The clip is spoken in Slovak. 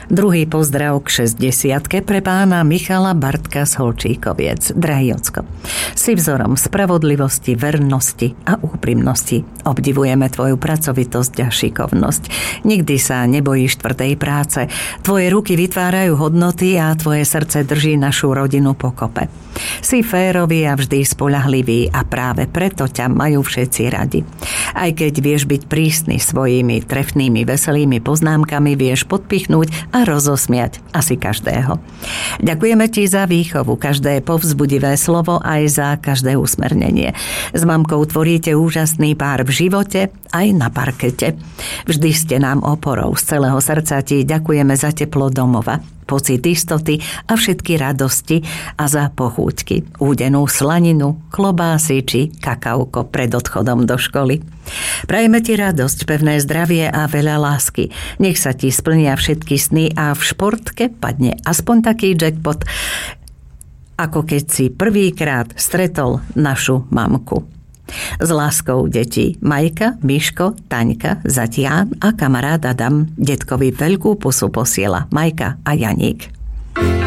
Druhý pozdrav k 60-ke pre pána Michala Bartka z Holčíkoviec. Drahý ocko, si vzorom spravodlivosti, vernosti a úprimnosti. Obdivujeme tvoju pracovitosť a šikovnosť. Nikdy sa nebojíš tvrdej práce. Tvoje ruky vytvárajú hodnoty a tvoje srdce drží našu rodinu pokope. Si férový a vždy spoľahlivý a práve preto ťa majú všetci radi. Aj keď vieš byť prísny svojimi trefnými, veselými poznámkami, vieš podpichnúť a rozosmiať asi každého. Ďakujeme ti za výchovu, každé povzbudivé slovo aj za každé usmernenie. S mamkou tvoríte úžasný pár v živote aj na parkete. Vždy ste nám oporou. Z celého srdca ti ďakujeme za teplo domova, pocit istoty a všetky radosti a za pochúťky, údenú slaninu, klobásy či kakauko pred odchodom do školy. Prajeme ti radosť, pevné zdravie a veľa lásky. Nech sa ti splnia všetky sny a v športke padne aspoň taký jackpot, ako keď si prvýkrát stretol našu mamku. S láskou detí Majka, Miško, Taňka, Zatián a kamarát Adam. Detkovi veľkú pusu posiela Majka a Janík.